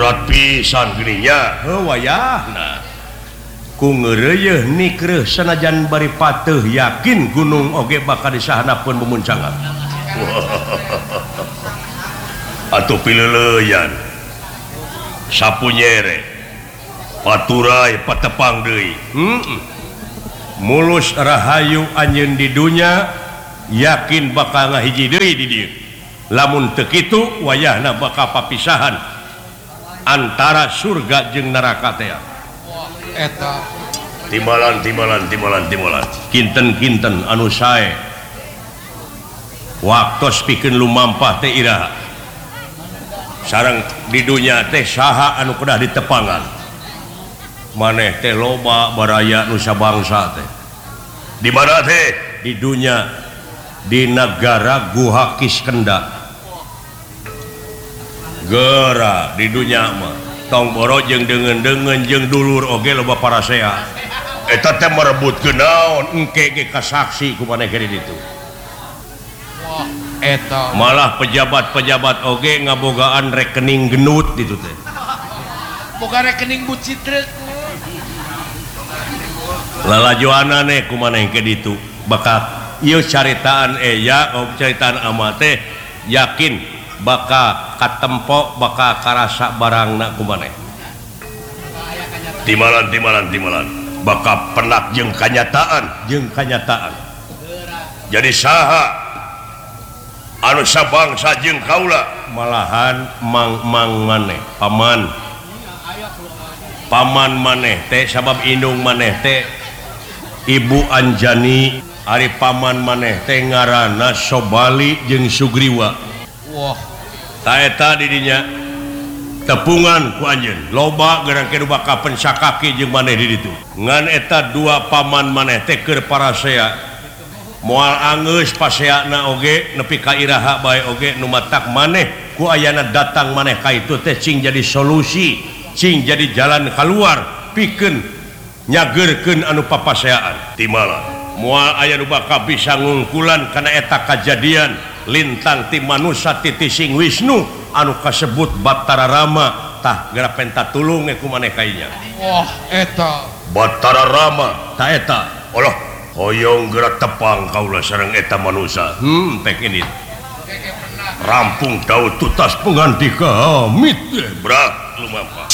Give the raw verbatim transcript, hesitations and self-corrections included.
berat pisan gininya wayah ku ngeureuh nikreuh sanajan bari pateuh yakin gunung oge bakal disahanapeun memuncangan atuh pileuleyan sapu nyere paturai patepang deui hmm. mulus rahayu anjeun di dunya yakin bakal ngahiji deui di dieu lamun teu kitu wayahna bakal papisahan antara surga jeung neraka teh eta timbalan timbalan timbalan timbalan kinten-kinten anu sae waktos pikeun lumampah teh iraha sareng di dunya teh saha anu kedah ditepangan maneh teh loba baraya nu sabangsa teh di mana teh di dunya di negara Guha Kiskenda gera di dunya mah tong boro jeung deungeun-deungeun jeung dulur oge loba parasea eta teh merebutkeun naon engke ge kasaksi ku maneh di ditu wah eta malah pejabat-pejabat oge ngabogaan rekening genut ditu teh boga rekening bucit trek lalajoanana ku maneh ke ditu bakal ieu caritaan eya oh caritaan ama teh yakin bakal katempo bakal karasa barangna ku maneh timalan timalan timalan bakal penak jeung kanyataan jeung kanyataan jadi saha anu sabangsa jeung kaula malahan mang-mang maneh paman paman maneh teh sabab indung maneh teh Ibu Anjani ari paman maneh teh ngaranna Sobali jeung Sugriwa wah ta eta di dinya tepungan ku anjeun loba gerang kedu bakal pensakaki jeung maneh di ditu ngan eta dua paman maneh teh keur parasea moal angeus paseana oge nepi ka iraha bae oge nu matak maneh ku ayana datang maneh ka itu teh cing jadi solusi cing jadi jalan keluar pikeun nyageurkeun anu papaseaan timalan moal aya nu bakal bisa ngungkulan kana eta kajadian lintang ti manusia titi sing Wisnu anu kasebut Battara Rama tah geura penta tulung ku maneh kainya wah eta Battara Rama tah eta Allah hoyong geura tepang kaula sareng eta manusia hmm tek ini rampung daud tutas pengandika amit brak lumampah